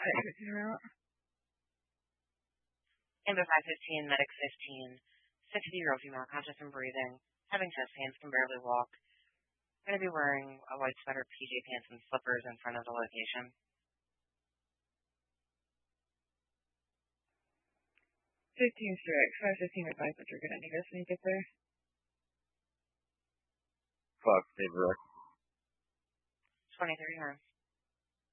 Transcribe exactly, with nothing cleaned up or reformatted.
fifteen route. Amber five fifteen, Medic fifteen, sixty-year-old female, conscious and breathing, having chest pains, can barely walk. Going to be wearing a white sweater, P J pants, and slippers in front of the location. fifteen strikes, five fifteen advice that you're going to need us when you get there. Fuck, favorite. twenty-three, huh?